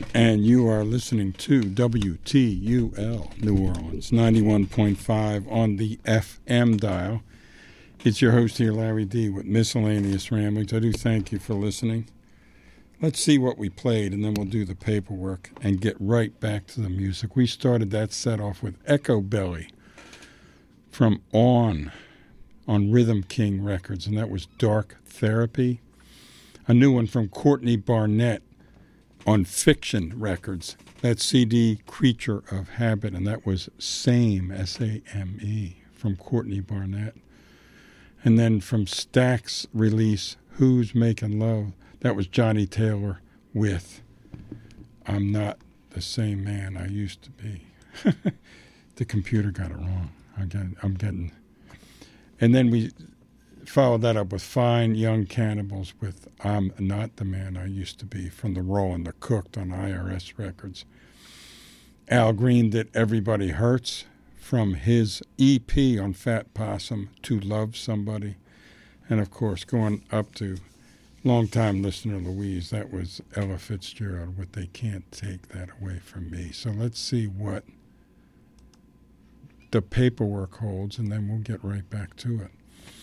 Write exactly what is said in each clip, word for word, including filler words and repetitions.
And you are listening to W T U L New Orleans, ninety-one point five on the F M dial. It's your host here, Larry D., with Miscellaneous Ramblings. I do thank you for listening. Let's see what we played, and then we'll do the paperwork and get right back to the music. We started that set off with Echo Belly from On, on Rhythm King Records, and that was Dark Therapy. A new one from Courtney Barnett on Fiction Records. That C D, Creature of Habit, and that was Same, S A M E, from Courtney Barnett. And then from Stax release, Who's Making Love, that was Johnny Taylor with I'm Not the Same Man I Used to Be. The computer got it wrong. I get, I'm getting... And then we followed that up with Fine Young Cannibals with I'm Not the Man I Used to Be from the Rollin' the Cooked on I R S Records. Al Green did Everybody Hurts from his E P on Fat Possum, To Love Somebody. And, of course, going up to longtime listener Louise, that was Ella Fitzgerald with They Can't Take That Away From Me. So let's see what the paperwork holds, and then we'll get right back to it.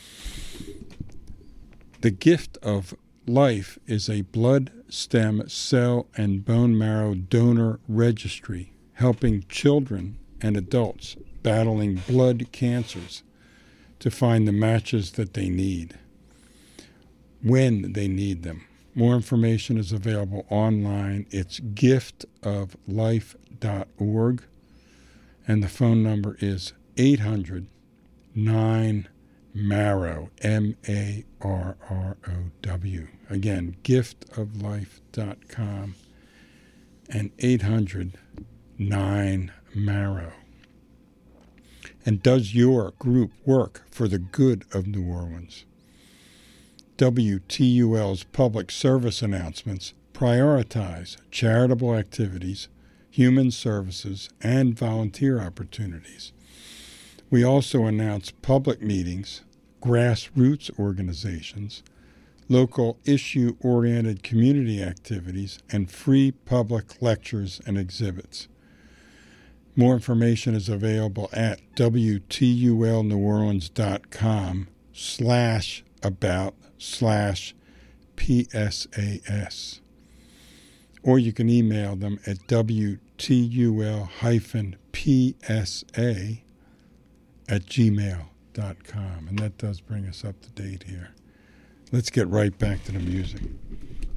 The Gift of Life is a blood, stem, cell, and bone marrow donor registry helping children and adults battling blood cancers to find the matches that they need when they need them. More information is available online. It's gift of life dot org, and the phone number is eight hundred nine marrow, M A R R O W. Again, gift of life dot com and eight hundred nine marrow. And does your group work for the good of New Orleans? W T U L's public service announcements prioritize charitable activities, human services, and volunteer opportunities. We also announce public meetings, grassroots organizations, local issue-oriented community activities, and free public lectures and exhibits. More information is available at W T U L New Orleans dot com slash about slash P S A S. Or you can email them at W T U L P S A at gmail dot com. And that does bring us up to date here. Let's get right back to the music.